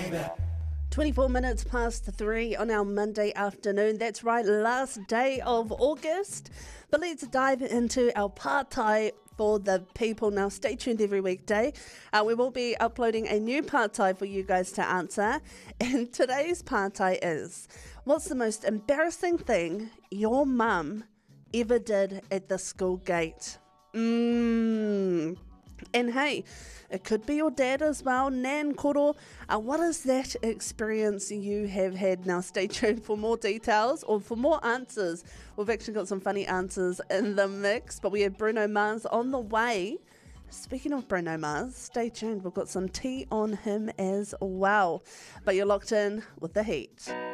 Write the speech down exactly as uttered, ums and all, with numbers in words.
twenty-four minutes past three on our Monday afternoon. That's right, last day of August. But let's dive into our partai for the people. Now, stay tuned every weekday. Uh, we will be uploading a new partai for you guys to answer. And today's partai is, what's the most embarrassing thing your mum ever did at the school gate? Mmm. And hey, it could be your dad as well. Nan Koro, uh, what is that experience you have had? Now stay tuned for more details or for more answers. We've actually got some funny answers in the mix, but we have Bruno Mars on the way. Speaking of Bruno Mars, stay tuned. We've got some tea on him as well. But you're locked in with the heat.